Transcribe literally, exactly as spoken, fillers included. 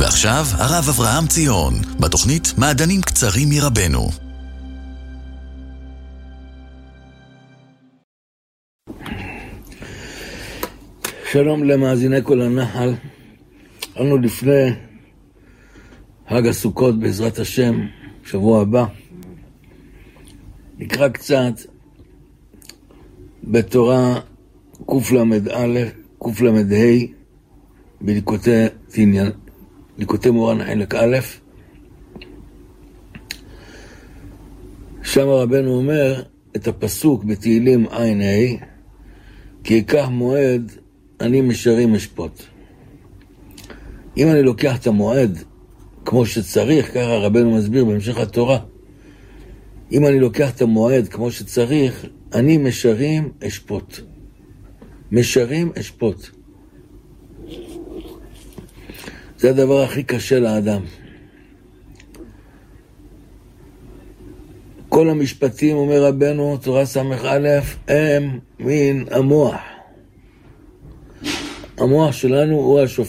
ועכשיו הרב אברהם ציון, בתוכנית מעדנים קצרים מרבנו. שלום למאזיני כל הנחל. אנו לפני חג הסוכות בעזרת השם, שבוע הבא. נקרא קצת בתורה קל"א, קל"ה, בליקוטי תעניין, ליקוטי מורן חלק א'. שם רבנו אומר את הפסוק בתהילים ע"ה, כי ייקח מועד אני משרים אשפוט. אם אני לוקח את המועד כמו שצריך, ככה רבנו מסביר בהמשך התורה, אם אני לוקח את המועד כמו שצריך, אני משרים אשפוט. משרים אשפוט. זה הדבר הכי קשה לאדם. כל המשפטים, אומר רבנו, תורה סמך א', הם מן המוח. המוח שלנו הוא השופט.